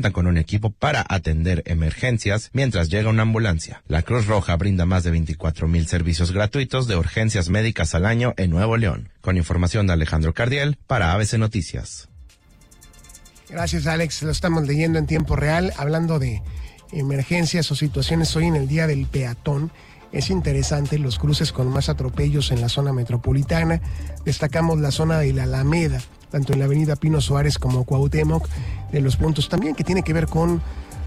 con un equipo para atender emergencias mientras llega una ambulancia. La Cruz Roja brinda más de 24,000 servicios gratuitos de urgencias médicas al año en Nuevo León. Con información de Alejandro Cardiel para ABC Noticias. Gracias, Alex. Lo estamos leyendo en tiempo real. Hablando de emergencias o situaciones hoy en el Día del Peatón, es interesante los cruces con más atropellos en la zona metropolitana. Destacamos la zona de la Alameda, tanto en la avenida Pino Suárez como Cuauhtémoc, de los puntos también que tiene que ver con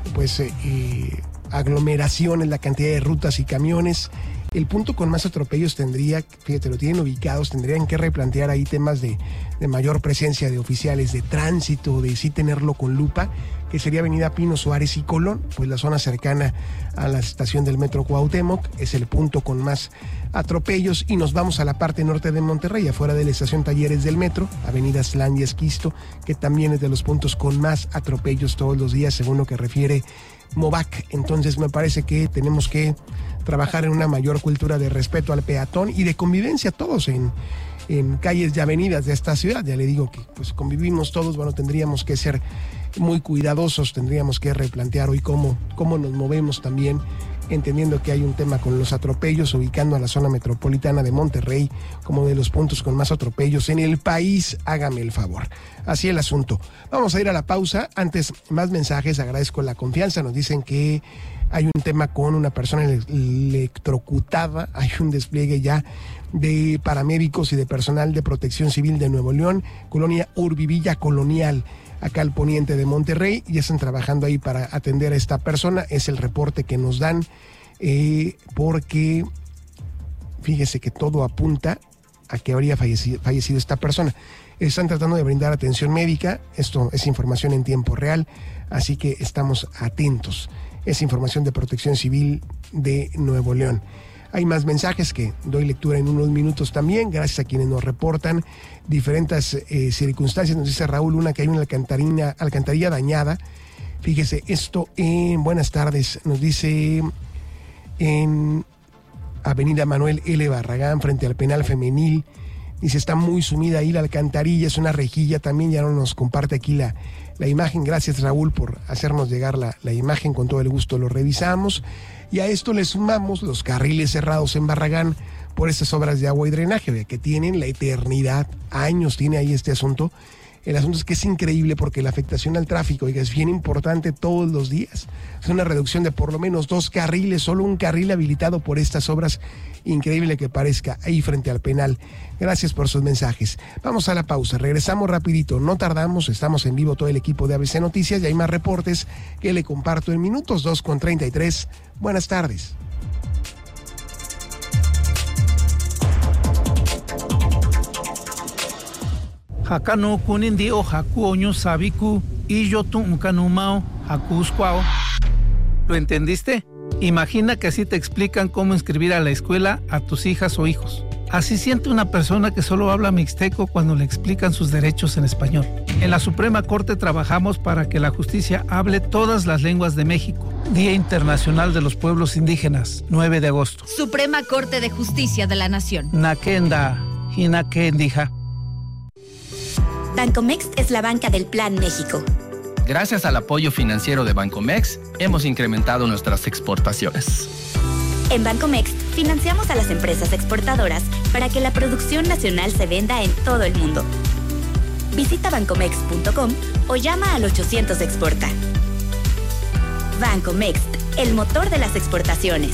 aglomeraciones, la cantidad de rutas y camiones. El punto con más atropellos fíjate, lo tienen ubicados, tendrían que replantear ahí temas de mayor presencia de oficiales de tránsito, de sí tenerlo con lupa, que sería avenida Pino Suárez y Colón, pues la zona cercana a la estación del metro Cuauhtémoc es el punto con más atropellos. Y nos vamos a la parte norte de Monterrey, afuera de la estación Talleres del metro, avenida Slán y Esquisto, que también es de los puntos con más atropellos todos los días, según lo que refiere Movac. Entonces me parece que tenemos que trabajar en una mayor cultura de respeto al peatón y de convivencia todos en calles y avenidas de esta ciudad. Ya le digo que pues convivimos todos, tendríamos que ser muy cuidadosos, tendríamos que replantear hoy cómo nos movemos también, entendiendo que hay un tema con los atropellos, ubicando a la zona metropolitana de Monterrey como de los puntos con más atropellos en el país. Hágame el favor. Así el asunto. Vamos a ir a la pausa. Antes, más mensajes. Agradezco la confianza. Nos dicen que hay un tema con una persona electrocutada. Hay un despliegue ya de paramédicos y de personal de Protección Civil de Nuevo León, colonia Urbivilla Colonial, acá al poniente de Monterrey. Ya están trabajando ahí para atender a esta persona. Es el reporte que nos dan, porque fíjese que todo apunta a que habría fallecido esta persona. Están tratando de brindar atención médica. Esto es información en tiempo real, así que estamos atentos. Es información de Protección Civil de Nuevo León. Hay más mensajes que doy lectura en unos minutos también, gracias a quienes nos reportan diferentes circunstancias. Nos dice Raúl Luna que hay una alcantarilla dañada. Fíjese, esto en buenas tardes, nos dice en avenida Manuel L. Barragán, frente al penal femenil. Dice, está muy sumida ahí la alcantarilla, es una rejilla también. Ya no nos comparte aquí la imagen. Gracias, Raúl, por hacernos llegar la imagen. Con todo el gusto lo revisamos. Y a esto le sumamos los carriles cerrados en Barragán por estas obras de agua y drenaje, que tienen la eternidad, años tiene ahí este asunto. El asunto es que es increíble porque la afectación al tráfico, es bien importante todos los días. Es una reducción de por lo menos 2 carriles, solo un carril habilitado por estas obras. Increíble que parezca ahí frente al penal. Gracias por sus mensajes. Vamos a la pausa, regresamos rapidito, no tardamos, estamos en vivo todo el equipo de ABC Noticias y hay más reportes que le comparto en minutos. 2:33. Buenas tardes. Hakano kunindi o haku oño sabiku y yo tu unkanumao haku squao. ¿Lo entendiste? Imagina que así te explican cómo inscribir a la escuela a tus hijas o hijos. Así siente una persona que solo habla mixteco cuando le explican sus derechos en español. En la Suprema Corte trabajamos para que la justicia hable todas las lenguas de México. Día Internacional de los Pueblos Indígenas, 9 de agosto. Suprema Corte de Justicia de la Nación. Nakenda, hinakendija. Bancomext es la banca del Plan México. Gracias al apoyo financiero de Bancomext, hemos incrementado nuestras exportaciones. En Bancomext financiamos a las empresas exportadoras para que la producción nacional se venda en todo el mundo. Visita bancomext.com o llama al 800 Exporta. Bancomext, el motor de las exportaciones.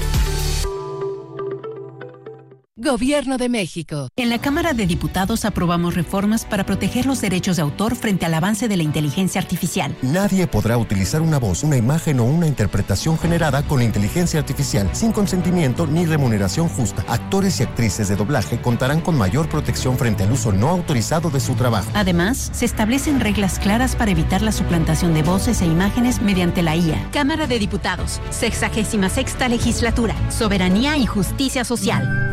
Gobierno de México. En la Cámara de Diputados aprobamos reformas para proteger los derechos de autor frente al avance de la inteligencia artificial. Nadie podrá utilizar una voz, una imagen o una interpretación generada con inteligencia artificial sin consentimiento ni remuneración justa. Actores y actrices de doblaje contarán con mayor protección frente al uso no autorizado de su trabajo. Además, se establecen reglas claras para evitar la suplantación de voces e imágenes mediante la IA. Cámara de Diputados, 66ª Legislatura, Soberanía y Justicia Social.